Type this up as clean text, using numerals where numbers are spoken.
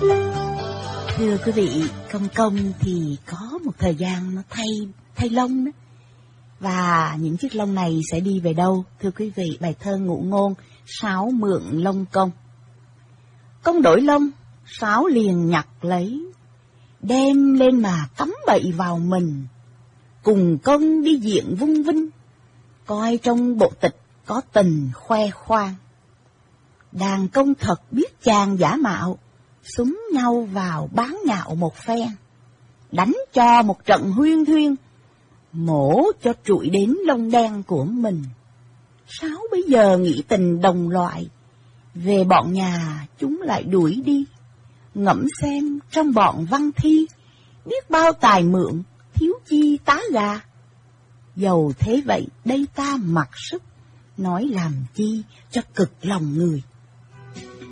Thưa quý vị, Công Công thì có một thời gian nó thay lông đó. Và những chiếc lông này sẽ đi về đâu? Thưa quý vị, bài thơ Ngụ Ngôn, Sáo mượn lông công. Công đổi lông, Sáo liền nhặt lấy, đem lên mà cắm bậy vào mình. Cùng công đi diện vung vinh, coi trong bộ tịch có tình khoe khoang. Đàn công thật biết chàng giả mạo, xúm nhau vào bán nhạo một phen. Đánh cho một trận huyên thuyên, mổ cho trụi đến lông đen của mình. Sáo bây giờ nghĩ tình đồng loại, về bọn nhà chúng lại đuổi đi. Ngẫm xem trong bọn văn thi, biết bao tài mượn, thiếu chi tá gà. Dầu thế vậy đây ta mặc sức, nói làm chi cho cực lòng người.